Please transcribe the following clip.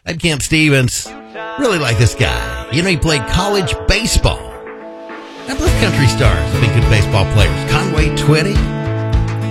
I'm Camp Stevens. Really like this guy. You know, he played college baseball. Now, both country stars have been good baseball players. Conway Twitty